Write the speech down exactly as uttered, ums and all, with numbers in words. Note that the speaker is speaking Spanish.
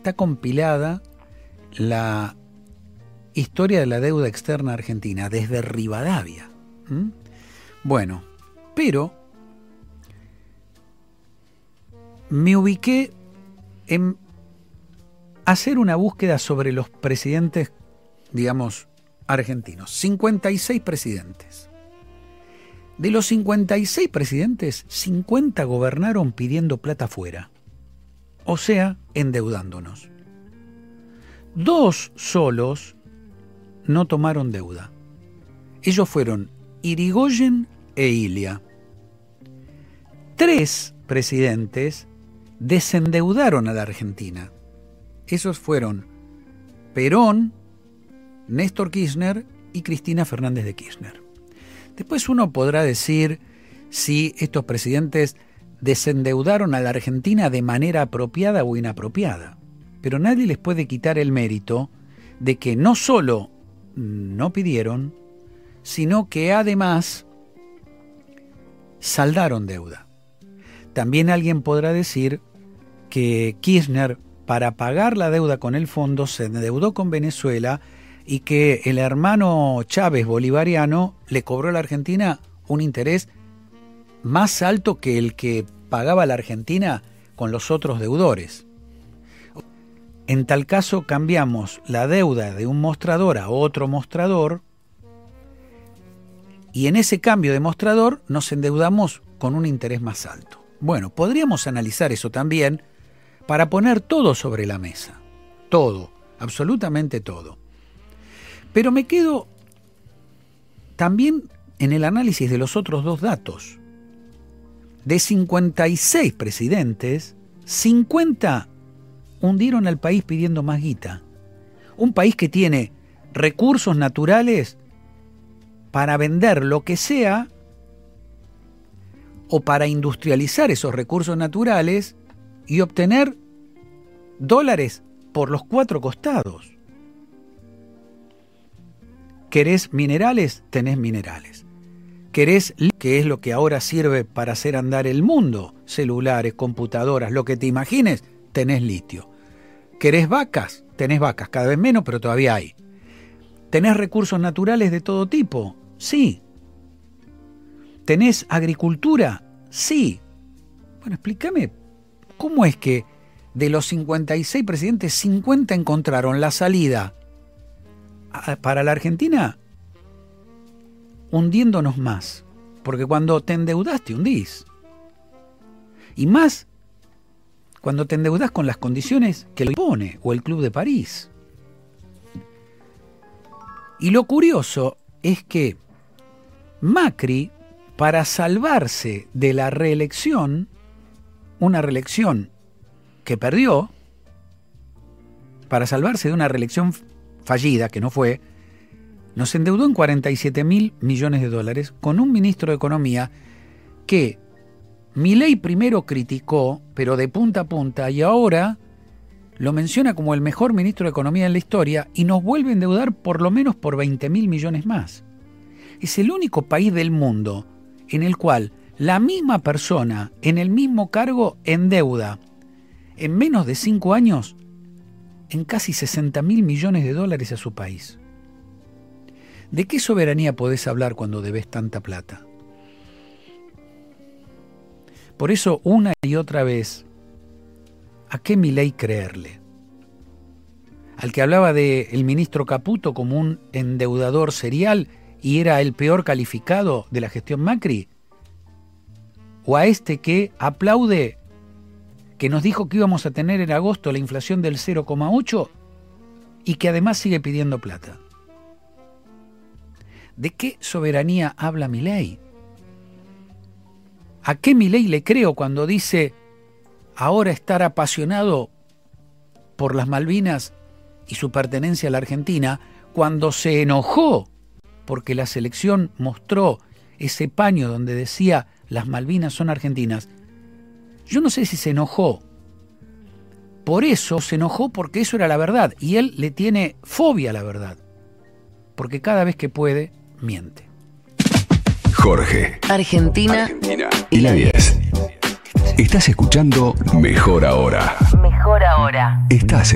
está compilada la historia de la deuda externa argentina desde Rivadavia. ¿Mm? Bueno, pero me ubiqué en hacer una búsqueda sobre los presidentes, digamos, argentinos. cincuenta y seis presidentes. De los cincuenta y seis presidentes, cincuenta gobernaron pidiendo plata afuera. O sea, endeudándonos. Dos solos no tomaron deuda. Ellos fueron Irigoyen e Ilia. Tres presidentes desendeudaron a la Argentina. Esos fueron Perón, Néstor Kirchner y Cristina Fernández de Kirchner. Después uno podrá decir si estos presidentes desendeudaron a la Argentina de manera apropiada o inapropiada, pero nadie les puede quitar el mérito de que no solo no pidieron, sino que además saldaron deuda. También alguien podrá decir que Kirchner, para pagar la deuda con el fondo, se endeudó con Venezuela y que el hermano Chávez bolivariano le cobró a la Argentina un interés más alto que el que pagaba la Argentina con los otros deudores. En tal caso cambiamos la deuda de un mostrador a otro mostrador y en ese cambio de mostrador nos endeudamos con un interés más alto. Bueno, podríamos analizar eso también para poner todo sobre la mesa. Todo, absolutamente todo. Pero me quedo también en el análisis de los otros dos datos. De cincuenta y seis presidentes, cincuenta hundieron al país pidiendo más guita. Un país que tiene recursos naturales para vender lo que sea o para industrializar esos recursos naturales y obtener dólares por los cuatro costados. ¿Querés minerales? Tenés minerales. ¿Querés litio, que es lo que ahora sirve para hacer andar el mundo? Celulares, computadoras, lo que te imagines, tenés litio. ¿Querés vacas? Tenés vacas, cada vez menos, pero todavía hay. ¿Tenés recursos naturales de todo tipo? Sí. ¿Tenés agricultura? Sí. Bueno, explícame, ¿cómo es que de los cincuenta y seis presidentes, cincuenta encontraron la salida para la Argentina hundiéndonos más? Porque cuando te endeudas te hundís. Y más cuando te endeudas con las condiciones que lo impone o el Club de París. Y lo curioso es que Macri, para salvarse de la reelección, una reelección que perdió, para salvarse de una reelección fallida, que no fue, nos endeudó en cuarenta y siete mil millones de dólares con un ministro de Economía que Milei primero criticó, pero de punta a punta, y ahora lo menciona como el mejor ministro de Economía en la historia y nos vuelve a endeudar por lo menos por veinte mil millones más. Es el único país del mundo en el cual la misma persona en el mismo cargo endeuda en menos de cinco años en casi sesenta mil millones de dólares a su país. ¿De qué soberanía podés hablar cuando debes tanta plata? Por eso, una y otra vez, ¿a qué Milei creerle? Al que hablaba del ministro Caputo como un endeudador serial y era el peor calificado de la gestión Macri, o a este que aplaude que nos dijo que íbamos a tener en agosto la inflación del cero coma ocho y que además sigue pidiendo plata. ¿De qué soberanía habla Milei? ¿A qué Milei le creo cuando dice ahora estar apasionado por las Malvinas y su pertenencia a la Argentina, cuando se enojó porque la selección mostró ese paño donde decía las Malvinas son argentinas? Yo no sé si se enojó por eso, se enojó porque eso era la verdad, y él le tiene fobia a la verdad, porque cada vez que puede, miente. Jorge, Argentina, Argentina y la diez. Estás escuchando Mejor Ahora. Mejor Ahora. Estás